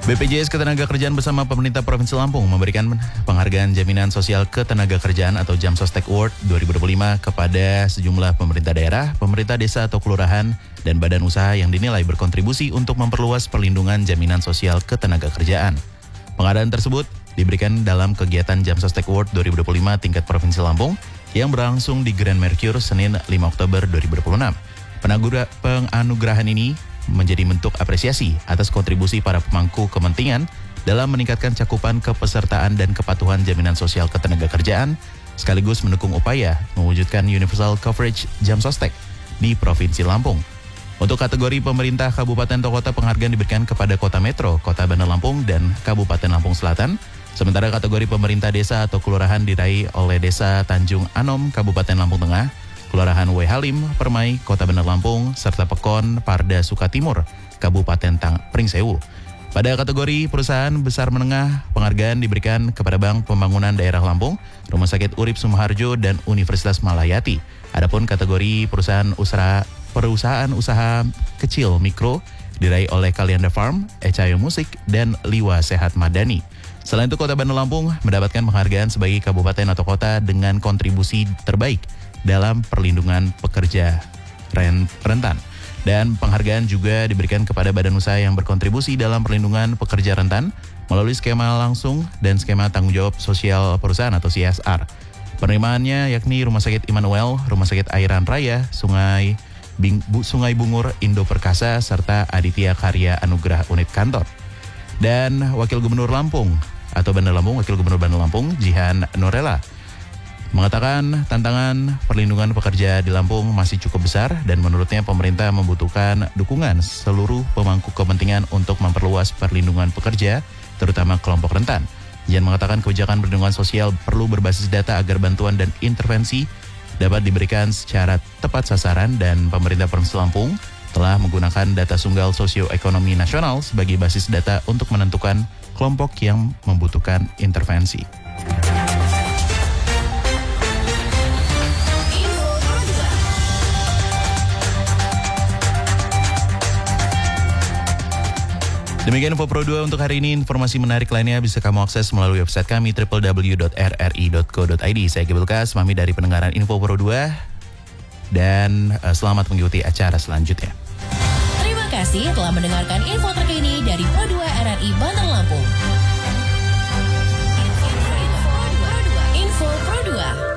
BPJS Ketenagakerjaan bersama pemerintah Provinsi Lampung memberikan penghargaan jaminan sosial ketenagakerjaan atau Jamsostek Award 2025 kepada sejumlah pemerintah daerah, pemerintah desa atau kelurahan, dan badan usaha yang dinilai berkontribusi untuk memperluas perlindungan jaminan sosial ketenagakerjaan. Penghargaan tersebut diberikan dalam kegiatan Jamsostek Award 2025 tingkat Provinsi Lampung yang berlangsung di Grand Mercure Senin 5 Oktober 2026. Penganugerahan ini menjadi bentuk apresiasi atas kontribusi para pemangku kepentingan dalam meningkatkan cakupan kepesertaan dan kepatuhan jaminan sosial ketenagakerjaan, sekaligus mendukung upaya mewujudkan universal coverage Jamsostek di Provinsi Lampung. Untuk kategori pemerintah kabupaten atau kota, penghargaan diberikan kepada Kota Metro, Kota Bandar Lampung, dan Kabupaten Lampung Selatan. Sementara kategori pemerintah desa atau kelurahan diraih oleh Desa Tanjung Anom, Kabupaten Lampung Tengah, Kelurahan W. Halim, Permai, Kota Bandar Lampung, serta Pekon, Parda Sukatimur, Kabupaten Pringsewu. Pada kategori perusahaan besar menengah, penghargaan diberikan kepada Bank Pembangunan Daerah Lampung, Rumah Sakit Urip Sumoharjo, dan Universitas Malayati. Adapun kategori perusahaan usaha kecil mikro diraih oleh Kalianda Farm, Ecayo Musik, dan Liwa Sehat Madani. Selain itu, Kota Bandar Lampung mendapatkan penghargaan sebagai kabupaten atau kota dengan kontribusi terbaik dalam perlindungan pekerja rentan. Dan penghargaan juga diberikan kepada badan usaha yang berkontribusi dalam perlindungan pekerja rentan melalui skema langsung dan skema tanggung jawab sosial perusahaan atau CSR. Penerimaannya yakni Rumah Sakit Immanuel, Rumah Sakit Airan Raya, Sungai Bungur Indo Perkasa, serta Aditya Karya Anugrah Unit Kantor. Dan Wakil Gubernur Lampung atau Bandar Lampung, Wakil Gubernur Bandar Lampung, Jihan Norela, mengatakan tantangan perlindungan pekerja di Lampung masih cukup besar dan menurutnya pemerintah membutuhkan dukungan seluruh pemangku kepentingan untuk memperluas perlindungan pekerja, terutama kelompok rentan. Jihan mengatakan kebijakan perlindungan sosial perlu berbasis data agar bantuan dan intervensi dapat diberikan secara tepat sasaran, dan pemerintah Provinsi Lampung telah menggunakan data tunggal sosioekonomi nasional sebagai basis data untuk menentukan kelompok yang membutuhkan intervensi. Demikian info Pro 2 untuk hari ini. Informasi menarik lainnya bisa kamu akses melalui website kami www.rri.co.id. Saya Gibel Kas, pamit dari pendengaran info Pro 2 dan selamat mengikuti acara selanjutnya. Terima kasih telah mendengarkan info terkini dari Pro 2 RRI Bandar Lampung. Info Pro 2.